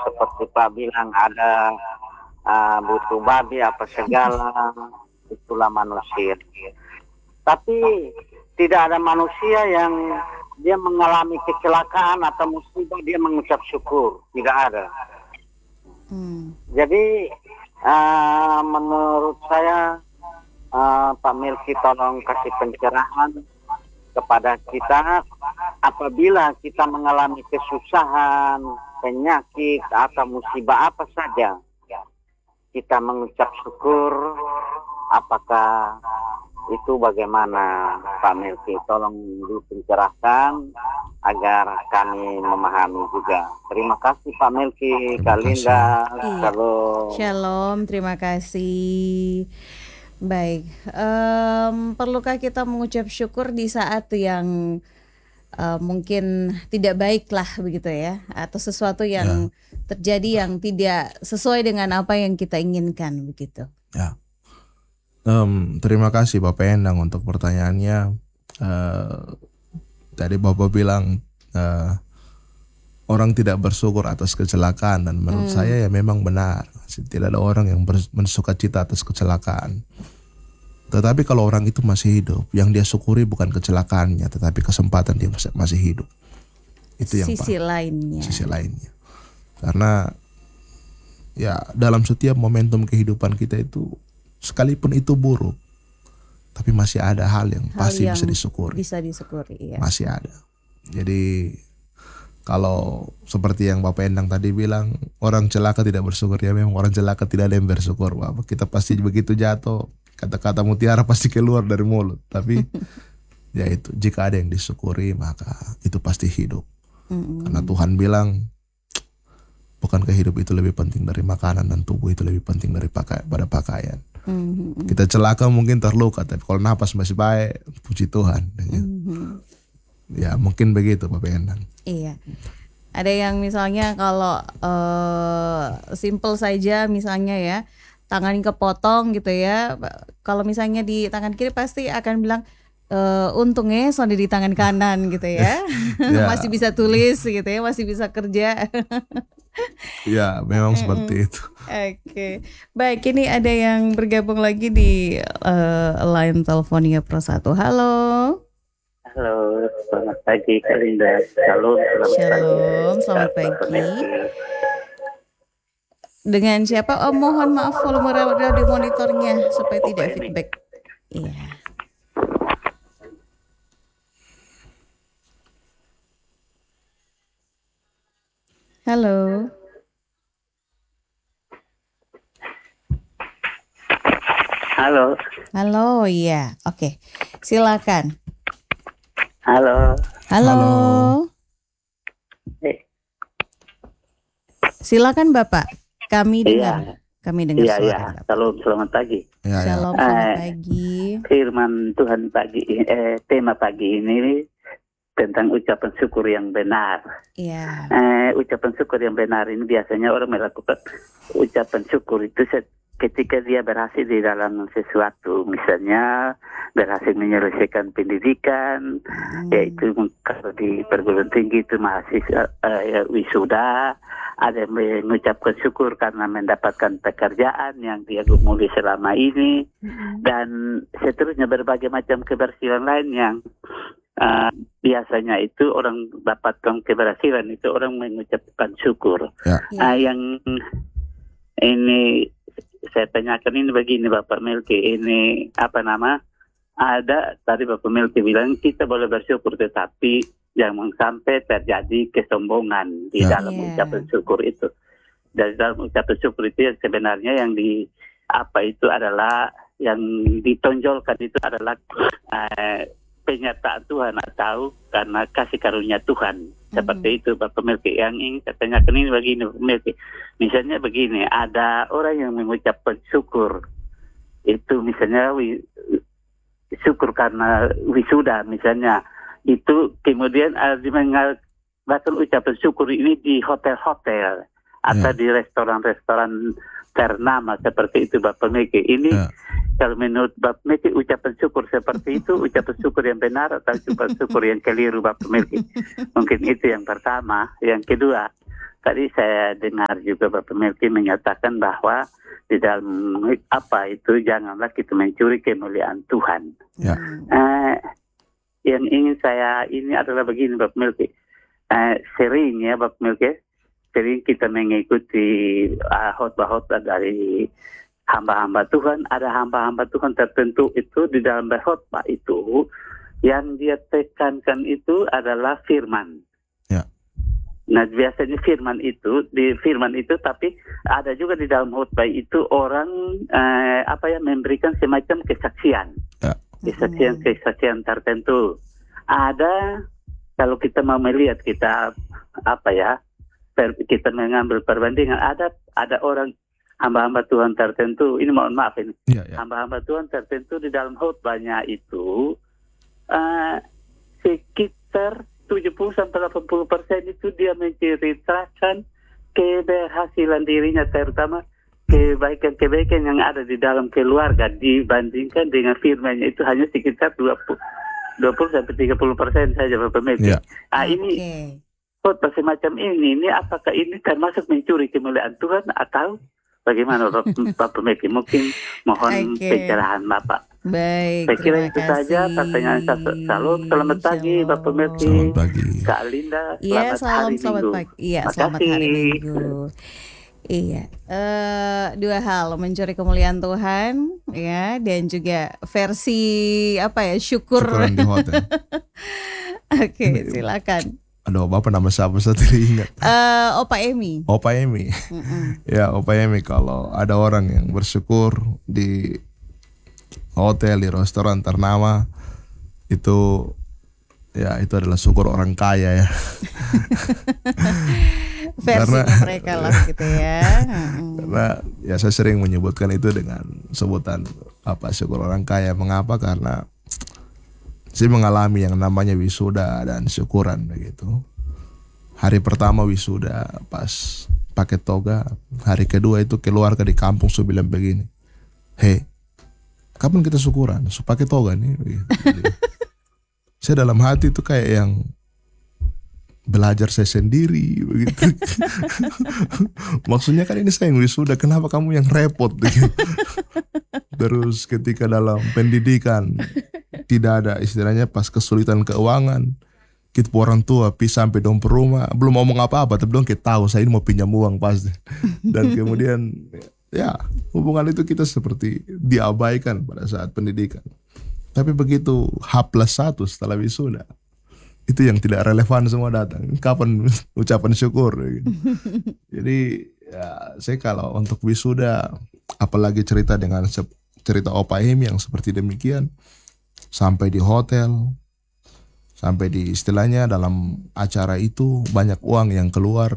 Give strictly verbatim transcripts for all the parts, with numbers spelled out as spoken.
seperti Pak bilang ada uh, butuh babi apa segala, itulah manusia. Tapi tidak ada manusia yang dia mengalami kecelakaan atau musibah dia mengucap syukur, tidak ada. Hmm. Jadi uh, menurut saya uh, Pak Melki tolong kasih pencerahan kepada kita apabila kita mengalami kesusahan, penyakit atau musibah apa saja, kita mengucap syukur, apakah itu bagaimana Pak Melki? Tolong dipencerahkan agar kami memahami juga. Terima kasih Pak Melki, Kak Linda. Shalom. Shalom, terima kasih. Baik, um, perlukah kita mengucap syukur di saat yang uh, mungkin tidak baik lah begitu ya, atau sesuatu yang ya. terjadi yang tidak sesuai dengan apa yang kita inginkan begitu? Ya. Um, terima kasih Bapak Endang untuk pertanyaannya. Uh, tadi Bapak bilang uh, orang tidak bersyukur atas kecelakaan, dan menurut hmm. saya ya memang benar. Tidak ada orang yang bersuka cita atas kecelakaan. Tetapi kalau orang itu masih hidup, yang dia syukuri bukan kecelakaannya, tetapi kesempatan dia masih hidup. Itu yang sisi Pak, lainnya. Sisi lainnya. Karena ya dalam setiap momentum kehidupan kita itu, sekalipun itu buruk, tapi masih ada hal yang hal pasti yang bisa disyukuri. Bisa disyukuri, iya. Masih ada. Jadi kalau seperti yang Bapak Endang tadi bilang, orang celaka tidak bersyukur, ya memang orang celaka tidak ada yang bersyukur. Bapak, kita pasti begitu jatuh, kata-kata mutiara pasti keluar dari mulut. Tapi ya itu, jika ada yang disyukuri maka itu pasti hidup. Mm-hmm. Karena Tuhan bilang, bukankah hidup itu lebih penting dari makanan, dan tubuh itu lebih penting dari pakai, pada pakaian. Mm-hmm. Kita celaka mungkin terluka, tapi kalau napas masih baik, puji Tuhan. Mm-hmm. Ya mungkin begitu Bapak Endang. Iya. Ada yang misalnya kalau uh, simple saja misalnya ya, tangan kepotong gitu ya. Kalau misalnya di tangan kiri pasti akan bilang uh, untungnya soalnya di tangan kanan gitu ya. Ya. Masih bisa tulis gitu ya, masih bisa kerja. Ya, memang seperti itu. Oke, okay. Baik, ini ada yang bergabung lagi di uh, line teleponnya Pro satu. Halo. Halo, selamat pagi Kak Linda. Shalom, selamat Shalom, pagi. Selamat pagi. Dengan siapa? Oh, mohon maaf volume radio monitornya supaya oh, tidak feedback. Iya. Halo. Halo. Halo, iya. Oke. Silakan. Halo. Halo. Halo. Eh. Silakan Bapak. Kami dengar. Iya. Kami dengar iya, suara. Iya. Shalom, selamat pagi. Ya, Shalom, ya. Selamat eh, pagi. Firman Tuhan pagi eh, tema pagi ini tentang ucapan syukur yang benar. Iya. Eh, ucapan syukur yang benar ini biasanya orang melakukan ucapan syukur itu ketika dia berhasil di dalam sesuatu, misalnya berhasil menyelesaikan pendidikan, hmm. yaitu kalau di perguruan tinggi itu mahasiswa uh, wisuda, ada yang mengucapkan syukur karena mendapatkan pekerjaan yang dia gumuli selama ini, hmm. dan seterusnya berbagai macam keberhasilan lain yang uh, biasanya itu orang dapatkan keberhasilan itu orang mengucapkan syukur. Ya. Uh, yang ini saya tanyakan ini begini Bapak Melki, ini apa nama? Ada tadi Bapak Melki bilang kita boleh bersyukur, tetapi jangan sampai terjadi kesombongan di ya. dalam yeah. ucapan syukur itu. Dari dalam ucapan syukur itu yang sebenarnya yang di apa itu adalah yang ditonjolkan itu adalah uh, penyertaan Tuhan atau karena kasih karunia Tuhan. Seperti mm-hmm. itu Bapak Melki. Yang ingin saya tanyakan ini begini Bapak Melki. Misalnya begini, ada orang yang mengucapkan syukur. Itu misalnya wi, syukur karena wisuda misalnya. Itu kemudian ada bahkan ucapan syukur ini di hotel-hotel atau yeah. di restoran-restoran ternama seperti itu Bapak Melki. Ini yeah. kalau menurut Bapak Melki ucapan syukur seperti itu ucapan syukur yang benar atau ucapan syukur yang keliru Bapak Melki? Mungkin itu yang pertama. Yang kedua, tadi saya dengar juga Bapak Melki menyatakan bahwa di dalam apa itu janganlah kita mencuri kemuliaan Tuhan. Ya. Eh, yang ingin saya ini adalah begini Bapak Melki. Eh, sering ya Bapak Melki, sering kita mengikuti uh, khotbah-khotbah dari hamba-hamba Tuhan. Ada hamba-hamba Tuhan tertentu itu di dalam khotbah itu yang dia tekankan itu adalah firman. Ya. Nah biasanya firman itu di firman itu, tapi ada juga di dalam khotbah itu orang eh, apa ya memberikan semacam kesaksian, Ya. kesaksian kesaksian tertentu. Ada kalau kita mau melihat kita apa ya per, kita mengambil perbandingan, ada ada orang hamba-hamba Tuhan tertentu. Ini mohon maaf ini Ya, ya. hamba-hamba Tuhan tertentu di dalam khotbahnya itu eh, sekitar tujuh puluh sampai delapan puluh persen itu dia menceritakan keberhasilan dirinya, terutama kebaikan-kebaikan yang ada di dalam keluarga, dibandingkan dengan firman-Nya itu hanya sekitar dua puluh sampai tiga puluh persen saja Bapak Melki. Ya. Ah ini khotbah semacam ini, ini apakah ini termasuk mencuri kemuliaan Tuhan atau bagaimana Bapak, Bapak Melki? Mungkin mohon Oke. pencerahan Bapak. Baik, Saya kira terima itu saja kasih. pertanyaan saya. Salam, selamat pagi Shalom. Bapak Melki, Selamat pagi. Kak Linda, Iya, selamat salam hari selamat Minggu. pagi. Iya, Makasih. selamat hari Minggu. Iya, eh dua hal, mencuri kemuliaan Tuhan, ya, dan juga versi apa ya, syukur. Syukuran di hotel. Oke, silakan. Aduh, Bapak nama siapa saya tidak ingat. Eh Opa Emi. Opa Emi. Mm-mm. Ya, Opa Emi, kalau ada orang yang bersyukur di hotel, di restoran ternama, itu ya itu adalah syukur orang kaya ya. Versi Karena- mereka lah gitu ya. Mm-mm. Karena ya saya sering menyebutkan itu dengan sebutan apa syukur orang kaya. Mengapa? Karena saya mengalami yang namanya wisuda dan syukuran begitu. Hari pertama wisuda pas pakai toga, hari kedua itu keluarga di kampung saya bilang begini, hei, kapan kita syukuran? So pakai toga nih. Begitu. Jadi, saya dalam hati itu kayak yang belajar saya sendiri begitu. Maksudnya kan ini saya yang wisuda, kenapa kamu yang repot begitu. Terus ketika dalam pendidikan tidak ada istilahnya pas kesulitan keuangan, kita orang tua pisah sampai dompet rumah, belum ngomong apa-apa tapi dong kita tahu saya ini mau pinjam uang pasti. Dan kemudian ya hubungan itu kita seperti diabaikan pada saat pendidikan. Tapi begitu H plus satu setelah wisuda, itu yang tidak relevan semua datang. Kapan ucapan syukur gitu. Jadi ya saya kalau untuk wisuda, apalagi cerita dengan se- cerita Opa Emi yang seperti demikian, sampai di hotel, sampai di istilahnya dalam acara itu banyak uang yang keluar.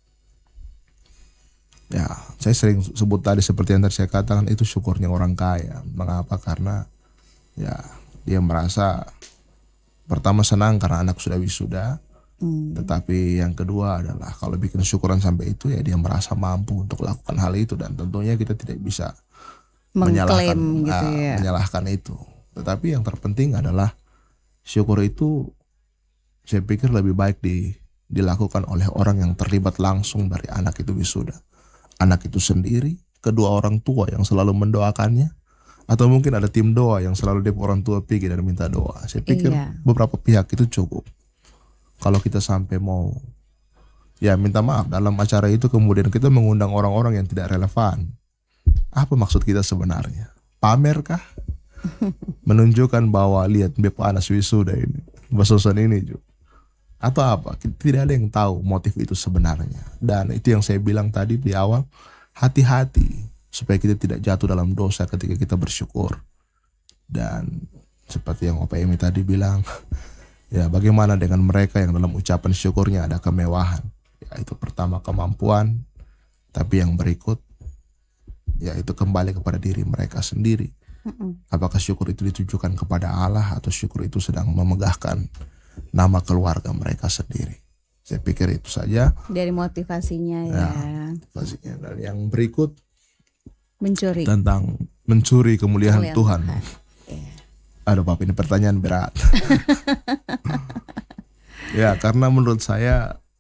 Ya, saya sering sebut tadi seperti yang tadi saya katakan, itu syukurnya orang kaya. Mengapa? Karena ya dia merasa pertama senang karena anak sudah wisuda, Hmm. tetapi yang kedua adalah kalau bikin syukuran sampai itu ya dia merasa mampu untuk lakukan hal itu, dan tentunya kita tidak bisa menyalahkan Mengklaim gitu ah, ya. menyalahkan itu. Tetapi yang terpenting adalah syukur itu saya pikir lebih baik di, dilakukan oleh orang yang terlibat langsung dari anak itu wisuda. Anak itu sendiri, kedua orang tua yang selalu mendoakannya, atau mungkin ada tim doa yang selalu dia orang tua pergi dan minta doa. Saya pikir Iya. beberapa pihak itu cukup. Kalau kita sampai mau ya minta maaf dalam acara itu kemudian kita mengundang orang-orang yang tidak relevan. Apa maksud kita sebenarnya? Pamer kah? Menunjukkan bahwa lihat Beb Anas wisuda ini, basosan ini juga. Atau apa? Tidak ada yang tahu motif itu sebenarnya. Dan itu yang saya bilang tadi di awal, hati-hati supaya kita tidak jatuh dalam dosa ketika kita bersyukur. Dan seperti yang Opa Emi tadi bilang, ya bagaimana dengan mereka yang dalam ucapan syukurnya ada kemewahan. Ya itu pertama kemampuan, tapi yang berikut ya itu kembali kepada diri mereka sendiri. Mm-mm. Apakah syukur itu ditujukan kepada Allah atau syukur itu sedang memegahkan nama keluarga mereka sendiri. Saya pikir itu saja Dari motivasinya ya, Ya. pastinya. Dan yang berikut mencuri tentang mencuri kemuliaan kemuliaan Tuhan. Iya. Aduh Bapak, ini pertanyaan berat. Ya karena menurut saya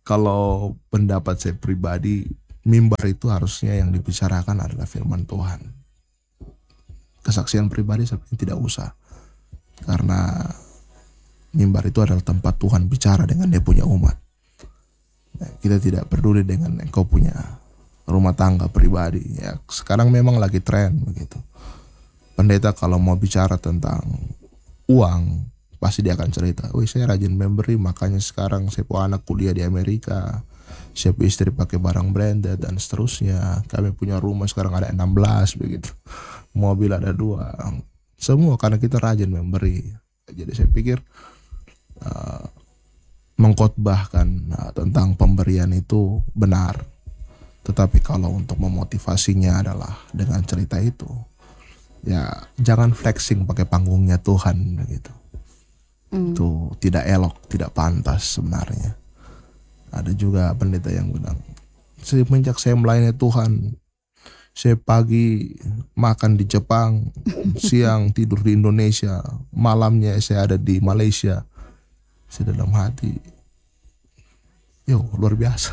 kalau pendapat saya pribadi, mimbar itu harusnya yang dibicarakan adalah firman Tuhan. Kesaksian pribadi sebenarnya tidak usah, karena mimbar itu adalah tempat Tuhan bicara dengan dia punya umat. Nah, kita tidak peduli dengan engkau punya rumah tangga pribadi. Ya, sekarang memang lagi tren begitu. Pendeta kalau mau bicara tentang uang, pasti dia akan cerita, wih saya rajin memberi, makanya sekarang saya punya anak kuliah di Amerika, saya punya istri pakai barang branded dan seterusnya, kami punya rumah sekarang ada enam belas begitu, mobil ada dua, semua karena kita rajin memberi. Jadi saya pikir uh, mengkhotbahkan uh, tentang pemberian itu benar, tetapi kalau untuk memotivasinya adalah dengan cerita itu, ya jangan flexing pakai panggungnya Tuhan begitu. Hmm. Itu tidak elok, tidak pantas sebenarnya. Ada juga pendeta yang bilang, semenjak saya melayani Tuhan, saya pagi makan di Jepang, siang tidur di Indonesia, malamnya saya ada di Malaysia. Saya dalam hati, yo luar biasa.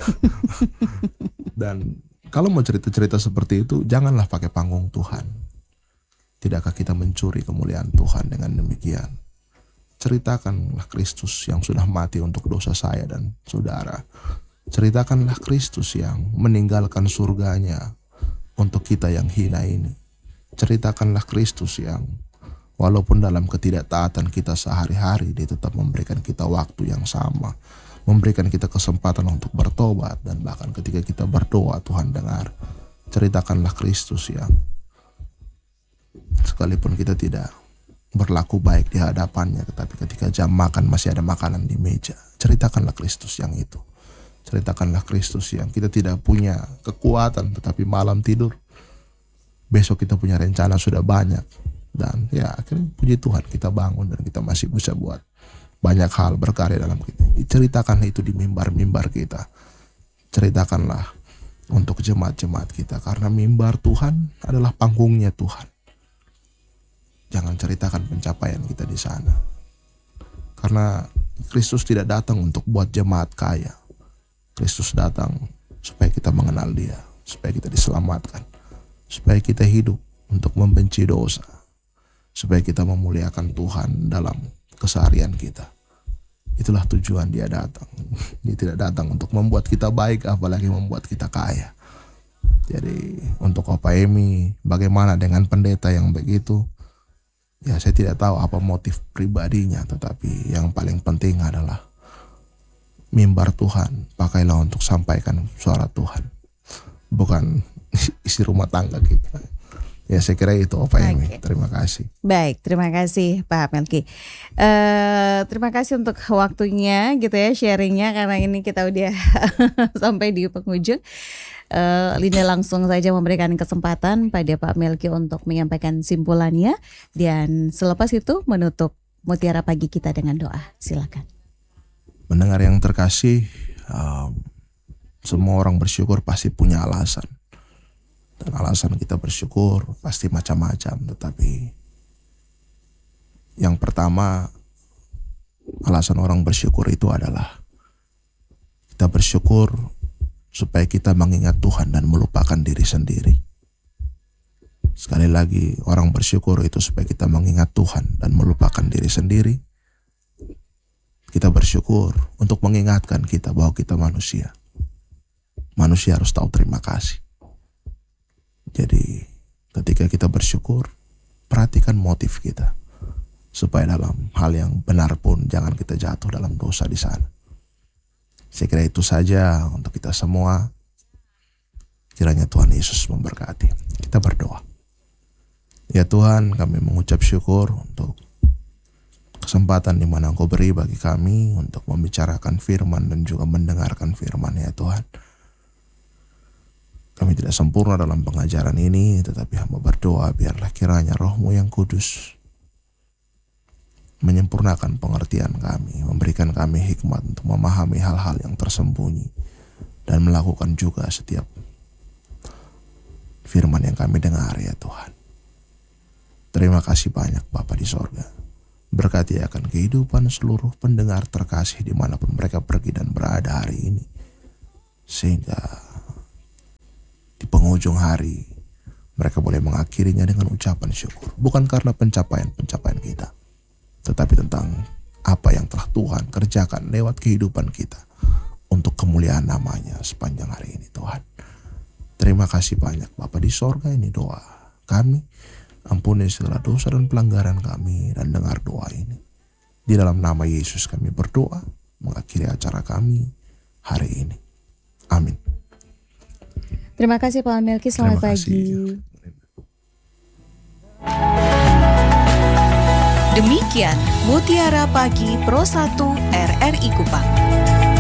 Dan kalau mau cerita-cerita seperti itu, janganlah pakai panggung Tuhan. Tidakkah kita mencuri kemuliaan Tuhan dengan demikian? Ceritakanlah Kristus yang sudah mati untuk dosa saya dan saudara. Ceritakanlah Kristus yang meninggalkan surganya untuk kita yang hina ini. Ceritakanlah Kristus yang walaupun dalam ketidaktaatan kita sehari-hari, dia tetap memberikan kita waktu yang sama, memberikan kita kesempatan untuk bertobat, dan bahkan ketika kita berdoa Tuhan dengar. Ceritakanlah Kristus yang sekalipun kita tidak berlaku baik di hadapannya, tetapi ketika jam makan masih ada makanan di meja. Ceritakanlah Kristus yang itu. Ceritakanlah Kristus yang kita tidak punya kekuatan, tetapi malam tidur, besok kita punya rencana sudah banyak. Dan ya akhirnya puji Tuhan kita bangun dan kita masih bisa buat banyak hal berkarya dalam kita. Ceritakanlah itu di mimbar-mimbar kita. Ceritakanlah untuk jemaat-jemaat kita, karena mimbar Tuhan adalah panggungnya Tuhan. Jangan ceritakan pencapaian kita di sana. Karena Kristus tidak datang untuk buat jemaat kaya. Kristus datang supaya kita mengenal Dia, supaya kita diselamatkan, supaya kita hidup untuk membenci dosa, supaya kita memuliakan Tuhan dalam keseharian kita. Itulah tujuan Dia datang. Dia tidak datang untuk membuat kita baik, apalagi membuat kita kaya. Jadi untuk Opa Emi, bagaimana dengan pendeta yang begitu? Ya saya tidak tahu apa motif pribadinya, tetapi yang paling penting adalah mimbar Tuhan, pakailah untuk sampaikan suara Tuhan, bukan isi rumah tangga kita. Ya saya kira itu Opa Emi. Okay. Terima kasih. Baik, terima kasih Pak Melki. Uh, terima kasih untuk waktunya gitu ya, sharingnya, karena ini kita udah sampai di penghujung. Uh, Linda langsung saja memberikan kesempatan pada Pak Melki untuk menyampaikan simpulannya, dan selepas itu menutup Mutiara Pagi kita dengan doa. Silakan. Mendengar yang terkasih, um, semua orang bersyukur pasti punya alasan, dan alasan kita bersyukur pasti macam-macam. Tetapi yang pertama, alasan orang bersyukur itu adalah kita bersyukur supaya kita mengingat Tuhan dan melupakan diri sendiri. Sekali lagi, orang bersyukur itu supaya kita mengingat Tuhan dan melupakan diri sendiri. Kita bersyukur untuk mengingatkan kita bahwa kita manusia. Manusia harus tahu terima kasih. Jadi ketika kita bersyukur, perhatikan motif kita, supaya dalam hal yang benar pun jangan kita jatuh dalam dosa di sana. Saya kira itu saja untuk kita semua. Kiranya Tuhan Yesus memberkati. Kita berdoa. Ya Tuhan, kami mengucap syukur untuk kesempatan di mana Engkau beri bagi kami untuk membicarakan firman dan juga mendengarkan firman, ya Tuhan. Kami tidak sempurna dalam pengajaran ini, tetapi hamba berdoa biarlah kiranya Roh-Mu yang kudus menyempurnakan pengertian kami, memberikan kami hikmat untuk memahami hal-hal yang tersembunyi dan melakukan juga setiap firman yang kami dengar, ya Tuhan. Terima kasih banyak Bapa di sorga. Berkati akan kehidupan seluruh pendengar terkasih dimanapun mereka pergi dan berada hari ini. Sehingga di penghujung hari mereka boleh mengakhirinya dengan ucapan syukur. Bukan karena pencapaian-pencapaian kita, tetapi tentang apa yang telah Tuhan kerjakan lewat kehidupan kita untuk kemuliaan namanya sepanjang hari ini Tuhan. Terima kasih banyak Bapa di sorga, ini doa kami. Ampuni segala dosa dan pelanggaran kami dan dengar doa ini. Di dalam nama Yesus kami berdoa, mengakhiri acara kami hari ini. Amin. Terima kasih Pak Melki, selamat Terima pagi. kasih. Demikian Mutiara Pagi Pro satu R R I Kupang.